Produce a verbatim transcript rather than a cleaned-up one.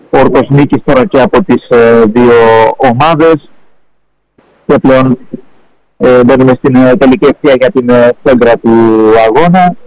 όρκος νίκης τώρα και από τις ε, δύο ομάδες και πλέον ε, μπαίνουμε στην ε, τελική ευθεία για την ε, σέντρα του αγώνα.